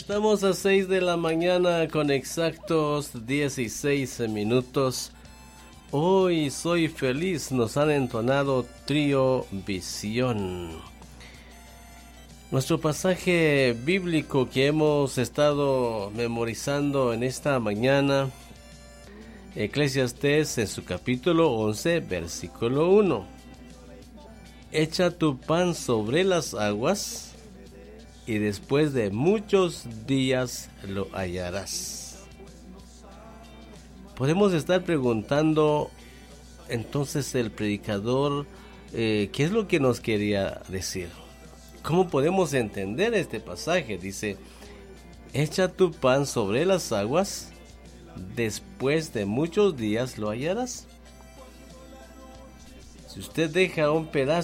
Estamos a 6 de la mañana con exactos 16 minutos. Hoy soy feliz, nos han entonado Trío Visión. Nuestro pasaje bíblico que hemos estado memorizando en esta mañana, Eclesiastés en su capítulo 11, versículo 1. Echa tu pan sobre las aguas y después de muchos días lo hallarás. Podemos estar preguntando entonces el predicador qué es lo que nos quería decir. ¿Cómo podemos entender este pasaje? Dice, echa tu pan sobre las aguas, después de muchos días lo hallarás. Si usted deja un pedazo